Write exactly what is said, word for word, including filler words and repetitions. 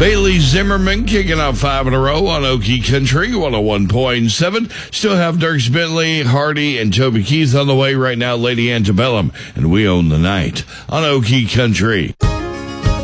Bailey Zimmerman kicking out five in a row on Okie Country, one oh one point seven. Still have Dierks Bentley, Hardy, and Toby Keith on the way right now. Lady Antebellum, and We Own the Night on Okie Country.